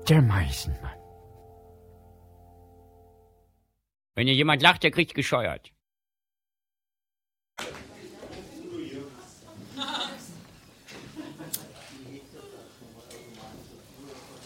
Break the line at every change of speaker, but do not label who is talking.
Der Meisenmann.
Wenn hier jemand lacht, der kriegt gescheuert.